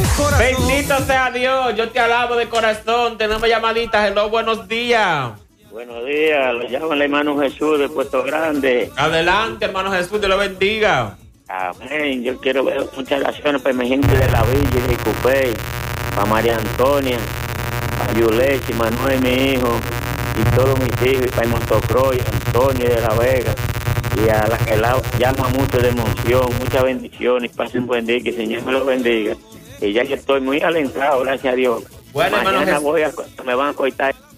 corazón. Bendito sea Dios, yo te alabo de corazón. Tenemos llamaditas. Hello, buenos días. Buenos días, lo llama el hermano Jesús de Puerto Grande. Adelante, hermano Jesús, Dios lo bendiga. Amén. Yo quiero ver muchas oraciones para mi gente de la Villa y de Cupey, para María Antonia, para Yulechi, Manuel, mi hijo, y todos mis hijos, y para el Montocroy, Antonio de la Vega, y a la que la llama mucho de emoción, muchas bendiciones, pasen un buen día, que el Señor me los bendiga. Y ya que estoy muy alentado, gracias a Dios. Bueno, hermano Mañana Jesús. me van a cortar